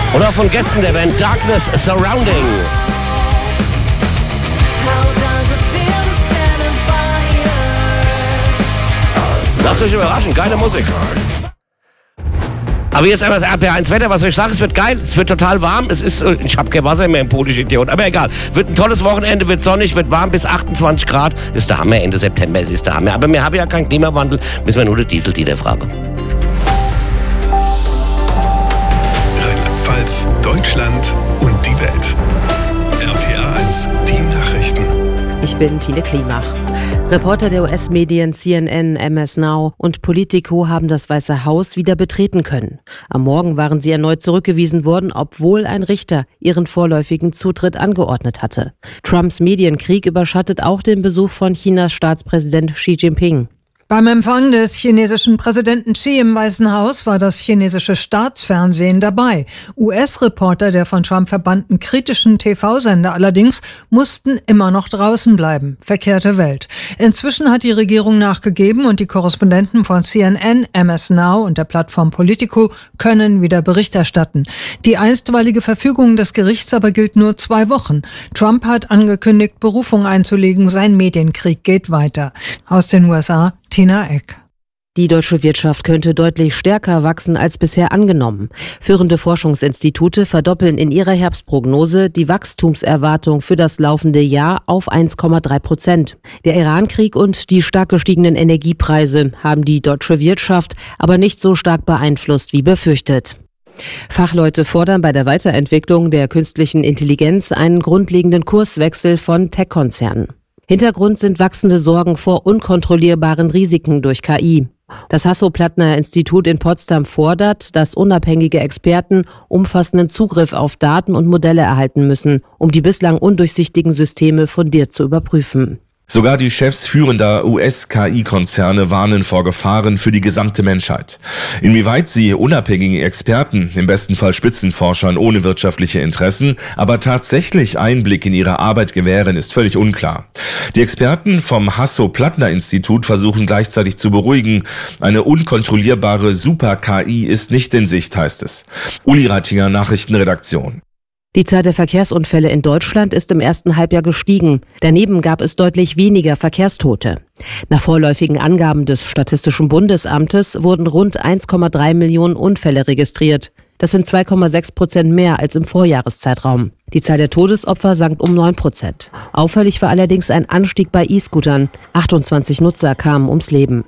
Oder von Gästen der Band Darkness Surrounding. Lasst euch überraschen, geile Musik. Aber jetzt einmal das RPR1 Wetter, was soll ich sagen? Es wird geil, es wird total warm. Ich habe kein Wasser mehr im Pool, ich Idiot. Aber egal, wird ein tolles Wochenende, wird sonnig, wird warm bis 28 Grad. Das ist der Hammer, Ende September ist der Hammer. Aber wir haben ja keinen Klimawandel, müssen wir nur den Diesel fragen. Rheinland-Pfalz, Deutschland und die Welt. RPR1, die Nachrichten. Ich bin Tine Klimach. Reporter der US-Medien CNN, MS Now und Politico haben das Weiße Haus wieder betreten können. Am Morgen waren sie erneut zurückgewiesen worden, obwohl ein Richter ihren vorläufigen Zutritt angeordnet hatte. Trumps Medienkrieg überschattet auch den Besuch von Chinas Staatspräsident Xi Jinping. Beim Empfang des chinesischen Präsidenten Xi im Weißen Haus war das chinesische Staatsfernsehen dabei. US-Reporter der von Trump verbannten kritischen TV-Sender allerdings mussten immer noch draußen bleiben. Verkehrte Welt. Inzwischen hat die Regierung nachgegeben und die Korrespondenten von CNN, MS Now und der Plattform Politico können wieder Bericht erstatten. Die einstweilige Verfügung des Gerichts aber gilt nur 2 Wochen. Trump hat angekündigt, Berufung einzulegen. Sein Medienkrieg geht weiter. Aus den USA Tina Eck. Die deutsche Wirtschaft könnte deutlich stärker wachsen als bisher angenommen. Führende Forschungsinstitute verdoppeln in ihrer Herbstprognose die Wachstumserwartung für das laufende Jahr auf 1,3%. Der Irankrieg und die stark gestiegenen Energiepreise haben die deutsche Wirtschaft aber nicht so stark beeinflusst wie befürchtet. Fachleute fordern bei der Weiterentwicklung der künstlichen Intelligenz einen grundlegenden Kurswechsel von Tech-Konzernen. Hintergrund sind wachsende Sorgen vor unkontrollierbaren Risiken durch KI. Das Hasso-Plattner-Institut in Potsdam fordert, dass unabhängige Experten umfassenden Zugriff auf Daten und Modelle erhalten müssen, um die bislang undurchsichtigen Systeme fundiert zu überprüfen. Sogar die Chefs führender US-KI-Konzerne warnen vor Gefahren für die gesamte Menschheit. Inwieweit sie unabhängige Experten, im besten Fall Spitzenforschern ohne wirtschaftliche Interessen, aber tatsächlich Einblick in ihre Arbeit gewähren, ist völlig unklar. Die Experten vom Hasso-Plattner-Institut versuchen gleichzeitig zu beruhigen. Eine unkontrollierbare Super-KI ist nicht in Sicht, heißt es. Uli Reitinger, Nachrichtenredaktion. Die Zahl der Verkehrsunfälle in Deutschland ist im ersten Halbjahr gestiegen. Daneben gab es deutlich weniger Verkehrstote. Nach vorläufigen Angaben des Statistischen Bundesamtes wurden rund 1,3 Millionen Unfälle registriert. Das sind 2,6% mehr als im Vorjahreszeitraum. Die Zahl der Todesopfer sank um 9%. Auffällig war allerdings ein Anstieg bei E-Scootern. 28 Nutzer kamen ums Leben.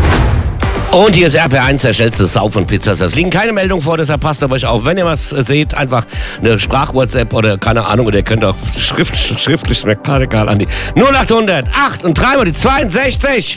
Und hier ist RPR1, der schnellste Sau von Pizzas. Es liegen keine Meldungen vor, deshalb passt auf euch auf. Wenn ihr was seht, einfach eine Sprach-WhatsApp oder keine Ahnung, oder ihr könnt auch schriftlich, egal, an die 0800 8 und 3 mal die 62.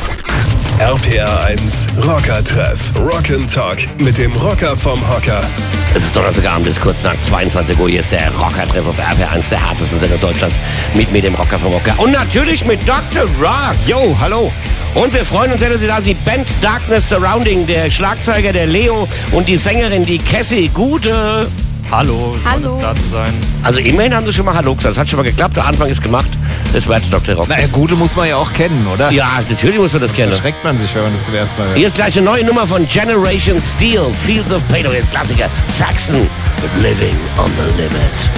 RPR1 Rocker-Treff. Rock'n'Talk mit dem Rocker vom Hocker. Es ist Donnerstagabend, bis kurz nach 22 Uhr. Hier ist der Rocker-Treff auf RPR1, der härtesten Sender Deutschlands. Mit mir, dem Rocker vom Hocker. Und natürlich mit Dr. Rock. Yo, hallo. Und wir freuen uns sehr, dass Sie da sind. Die Band Darkness Surrounding, der Schlagzeuger, der Leo und die Sängerin, die Cassie. Gute. Hallo, schön da zu sein. Also immerhin haben Sie schon mal Hallo gesagt. Das hat schon mal geklappt. Der Anfang ist gemacht. Das war jetzt Dr. Rock. Na, Gute muss man ja auch kennen, oder? Ja, natürlich muss man das kennen. Erschreckt man sich, wenn man das zuerst mal hört. Hier ist gleich eine neue Nummer von Generation Steel. Fields of Pain. Jetzt Klassiker. Saxon. Living on the Limit.